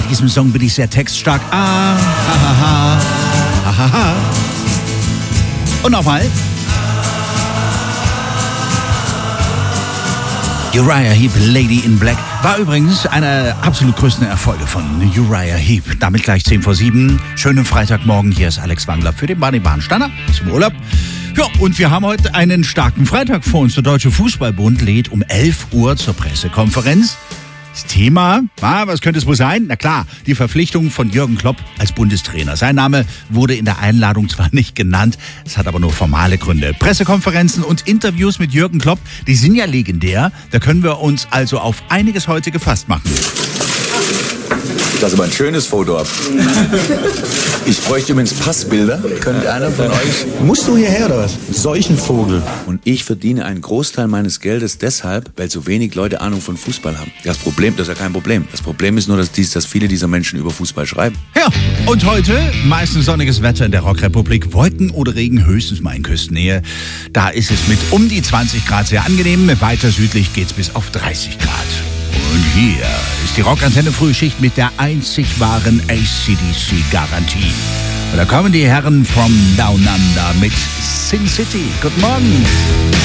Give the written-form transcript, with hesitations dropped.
diesem Song bin ich sehr textstark. Und nochmal. Uriah Heep, Lady in Black, war übrigens einer absolut größten Erfolge von Uriah Heep. Damit gleich 7:10. Schönen Freitagmorgen. Hier ist Alex Wangler für den Bahnsteiner zum Urlaub. Ja, und wir haben heute einen starken Freitag vor uns. Der Deutsche Fußballbund lädt um 11 Uhr zur Pressekonferenz. Das Thema, was könnte es wohl sein? Na klar, die Verpflichtung von Jürgen Klopp als Bundestrainer. Sein Name wurde in der Einladung zwar nicht genannt, es hat aber nur formale Gründe. Pressekonferenzen und Interviews mit Jürgen Klopp, die sind ja legendär. Da können wir uns also auf einiges heute gefasst machen. Das ist aber ein schönes Foto ab. Ich bräuchte übrigens Passbilder. Könnte einer von euch... Musst du hierher oder was? Solchen Vogel. Und ich verdiene einen Großteil meines Geldes deshalb, weil so wenig Leute Ahnung von Fußball haben. Das ist ja kein Problem. Das Problem ist nur, dass viele dieser Menschen über Fußball schreiben. Ja, und heute meistens sonniges Wetter in der Rockrepublik. Wolken oder Regen höchstens mal in Küstennähe. Da ist es mit um die 20 Grad sehr angenehm. Weiter südlich geht's bis auf 30 Grad. Und hier ist die Rockantenne Frühschicht mit der einzig wahren AC/DC-Garantie. Und da kommen die Herren from Down Under mit Sin City. Guten Morgen.